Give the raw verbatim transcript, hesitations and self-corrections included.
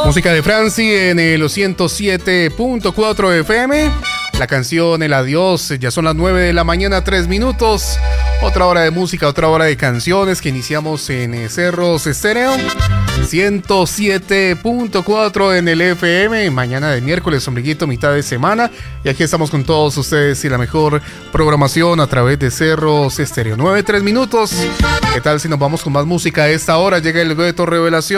Música de Franci en el ciento siete punto cuatro F M. La canción El Adiós. Ya son las nueve de la mañana, tres minutos. Otra hora de música, otra hora de canciones que iniciamos en Cerros Estéreo. ciento siete punto cuatro en el F M. Mañana de miércoles, ombliguito, mitad de semana. Y aquí estamos con todos ustedes y la mejor programación a través de Cerros Estéreo. nueve, tres minutos. ¿Qué tal si nos vamos con más música a esta hora? Llega el dueto Revelación.